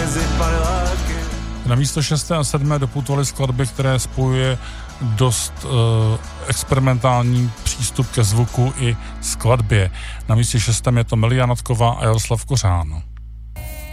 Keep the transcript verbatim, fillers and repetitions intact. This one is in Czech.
mezi paneláky. Na místo šesté a sedmé doputovaly skladby, které spojuje dost uh, experimentální přístup ke zvuku i skladbě. Na místě šestém je to Milija Natková a Jaroslav Kořán.